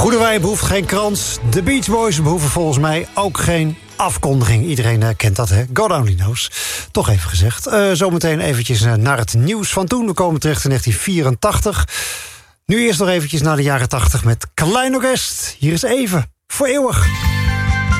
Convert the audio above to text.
Goede Wij behoeft geen krans. De Beach Boys behoeven volgens mij ook geen afkondiging. Iedereen kent dat, hè? God only knows. Toch even gezegd. Zometeen eventjes naar het nieuws van toen. We komen terecht in 1984. Nu eerst nog eventjes naar de jaren 80 met Klein Orkest. Hier is Even, voor eeuwig.